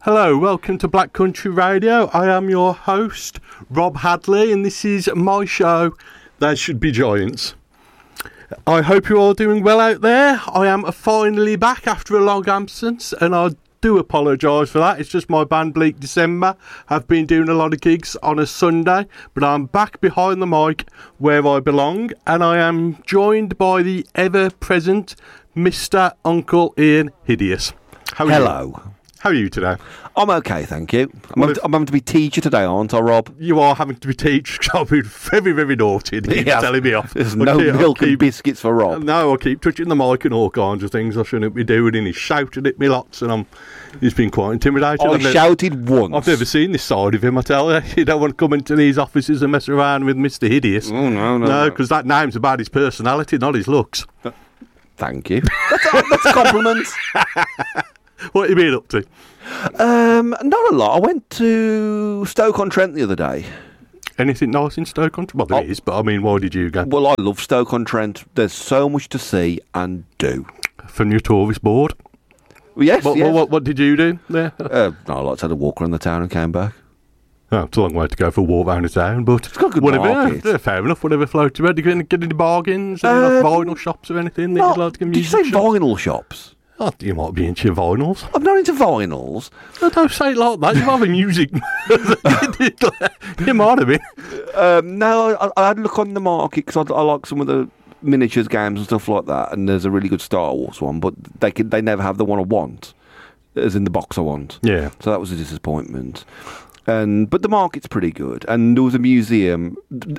Hello, welcome to Black Country Radio. I am your host, Rob Hadley, and this is my show, There Should Be Giants. I hope you're all doing well out there. I am finally back after a long absence, and I do apologise for that. It's just my band Bleak December have been doing a lot of gigs on a Sunday, but I'm back behind the mic where I belong, and I am joined by the ever-present Mr. Uncle Ian Hideous. Hello. How are you today? I'm okay, thank you. I'm having to be teacher today, aren't I, Rob? You are having to be teacher. I've been very, very naughty and keep telling me off. There's no milk and biscuits for Rob. No, I keep touching the mic and all kinds of things I shouldn't be doing, and he's shouted at me lots, and he's been quite intimidating. I shouted once. I've never seen this side of him, I tell you. You don't want to come into these offices and mess around with Mr. Hideous. Oh, no. No, because that name's about his personality, not his looks. Thank you. That's a compliment. What have you been up to? Not a lot. I went to Stoke-on-Trent the other day. Anything nice in Stoke-on-Trent? Well, there is, but I mean, why did you go? Well, I love Stoke-on-Trent. There's so much to see and do. From your tourist board? Well, yes, yes. What did you do there? I like to have a walk around the town and came back. Oh, it's a long way to go for a walk around the town, but it's got good whatever. market. Yeah, fair enough. Whatever floats your boat. Did you get any bargains? Any vinyl shops or anything? That you'd like to get did you say shops? vinyl shops? Oh, you might be into your vinyls. I'm not into vinyls. No, don't say it like that. You have a music. You might have been. No, I had a look on the market because I like some of the miniatures games and stuff like that, and there's a really good Star Wars one, but they never have the one I want, as in the box I want. Yeah. So that was a disappointment. But the market's pretty good, and there was a museum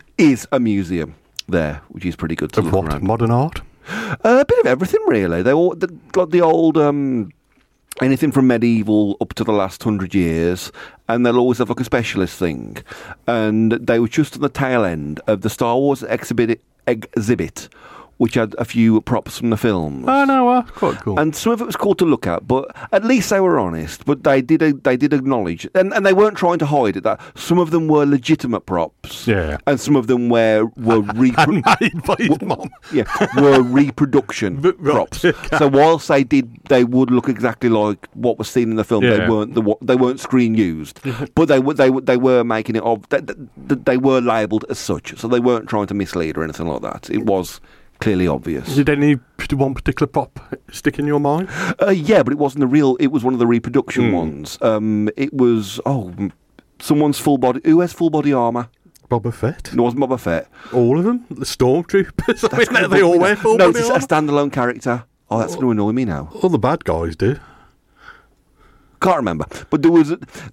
there, which is pretty good to look around. Modern art? A bit of everything, really. They all like the old anything from medieval up to the last 100 years, and they'll always have like a specialist thing. And they were just on the tail end of the Star Wars exhibit, which had a few props from the films. Oh no, quite cool. And some of it was cool to look at, but at least they were honest. But they did acknowledge, and they weren't trying to hide it, that some of them were legitimate props. Yeah. And some of them were made by his mum. Yeah, were reproduction props. So whilst they would look exactly like what was seen in the film, they weren't screen used. But they were making it they were labelled as such. So they weren't trying to mislead or anything like that. It was clearly obvious. Did any one particular prop stick in your mind? Yeah, but it wasn't the real. It was one of the reproduction ones. It was someone's full body. Who has full body armour? Boba Fett. It wasn't Boba Fett. All of them. The stormtroopers. They all wear full body armour. No, it's a standalone character. Oh, that's going to annoy me now. All the bad guys do. Can't remember, but there was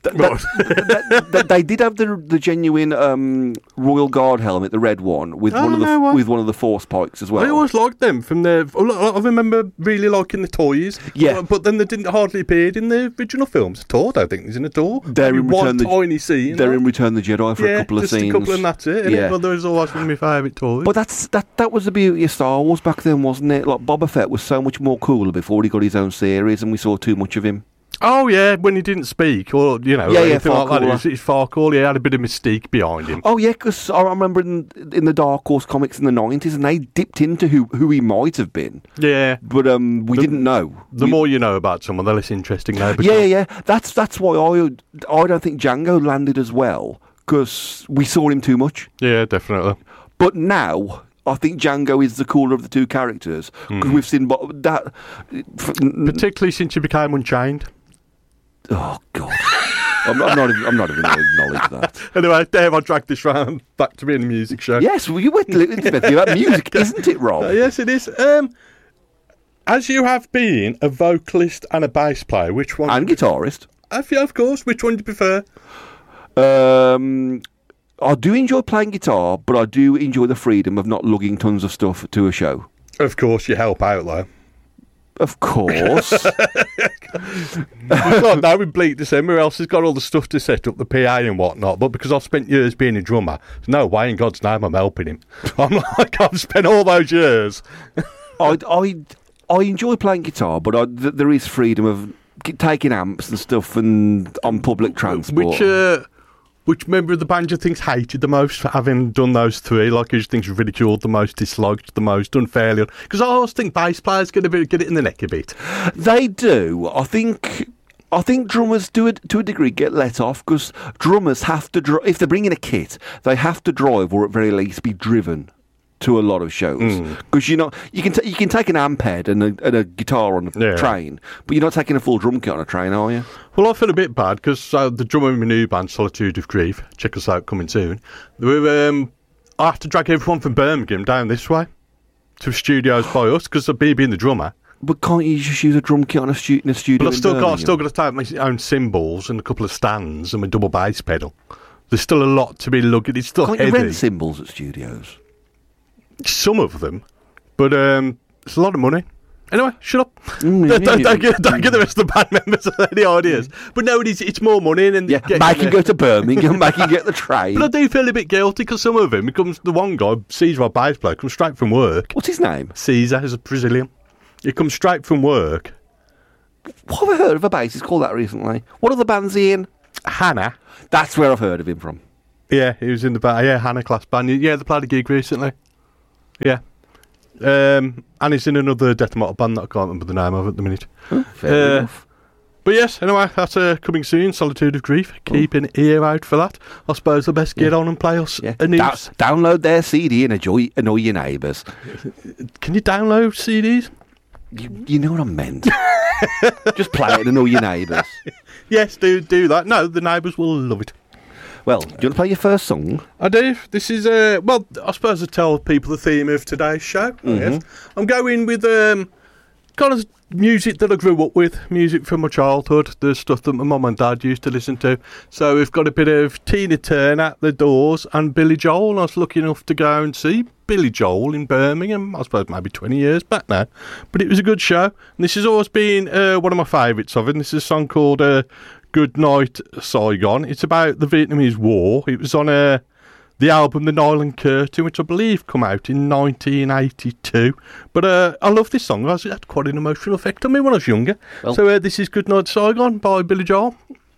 they did have the genuine Royal Guard helmet, the red one, with one of the force pikes as well. I always liked them from the. I remember really liking the toys. Yeah, but then they didn't hardly appear in the original films at all. I don't think there's in at all. They're in one tiny scene. They're in Return of the Jedi for a couple of scenes. Just a couple, and that's it. Yeah, but those always one of my favourite toys. But that was the beauty of Star Wars back then, wasn't it? Like Boba Fett was so much more cooler before he got his own series, and we saw too much of him. Oh yeah, when he didn't speak, or anything like that. It's far cooler. He had a bit of mystique behind him. Oh yeah, because I remember in the Dark Horse comics in the 90s, and they dipped into who he might have been. Yeah, but we didn't know. The more you know about someone, the less interesting they become. Yeah. That's why I don't think Django landed as well, because we saw him too much. Yeah, definitely. But now I think Django is the cooler of the two characters, because we've seen that, particularly since he became Unchained. Oh God! I'm not even going to acknowledge that. Anyway, Dave, I dragged this round back to being a music show. Yes, well, you went about music, isn't it, Rob? Yes, it is. As you have been a vocalist and a bass player, which one? And guitarist. Of course. Which one do you prefer? I do enjoy playing guitar, but I do enjoy the freedom of not lugging tons of stuff to a show. Of course, you help out though. Of course. Like now with Bleak December, else has got all the stuff to set up the PA and whatnot. But because I've spent years being a drummer, there's no way in God's name I'm helping him. I'm like, I've spent all those years. I enjoy playing guitar, but there is freedom of taking amps and stuff and on public transport. Which member of the band do you think's hated the most for having done those three? Like, who do you think's ridiculed the most, disliked the most, unfairly? Because I always think bass players get it in the neck a bit. They do. I think I think drummers to a degree get let off because drummers have to if they're bringing a kit, they have to drive or at very least be driven to a lot of shows because you can take an amp head and a guitar on a train, but you're not taking a full drum kit on a train, are you? Well, I feel a bit bad because the drummer in my new band, Solitude of Grief, check us out, coming soon. I have to drag everyone from Birmingham down this way to studios by us because of me being the drummer. But can't you just use a drum kit in a studio? But I've still got to take my own cymbals and a couple of stands and my double bass pedal. There's still a lot to be lugged. It's still can't heavy. You rent cymbals at studios? Some of them, but it's a lot of money. Anyway, shut up. Don't give the rest of the band members any ideas. But no, it's more money. And make him go to Birmingham, make him get the train. But I do feel a bit guilty because some of him, the one guy, Caesar, our bass player, comes straight from work. What's his name? Caesar, he's a Brazilian. He comes straight from work. What have I heard of a bassist called that recently? What other band's he in? Hannah. That's where I've heard of him from. Yeah, he was in the band. Yeah, Hannah class band. Yeah, they played a gig recently. Yeah. And he's in another death metal band that I can't remember the name of at the minute. Fair enough. But yes, anyway, that's coming soon, Solitude of Grief. Keep an ear out for that. I suppose the best get on and play us a news. Download their CD and annoy your neighbours. Can you download CDs? You know what I meant. Just play it and annoy your neighbours. Yes, do that. No, the neighbours will love it. Well, do you want to play your first song? I do. This is, well, I suppose I tell people the theme of today's show. Yes. I'm going with kind of music that I grew up with, music from my childhood, the stuff that my mum and dad used to listen to. So we've got a bit of Tina Turner, The Doors, and Billy Joel. I was lucky enough to go and see Billy Joel in Birmingham, I suppose maybe 20 years back now. But it was a good show. And this has always been one of my favourites of it. And this is a song called Good Night Saigon. It's about the Vietnamese War. It was on the album The Nylon Curtain, which I believe come out in 1982. But I love this song. It had quite an emotional effect on me when I was younger. Well, so this is Good Night Saigon by Billy Joel.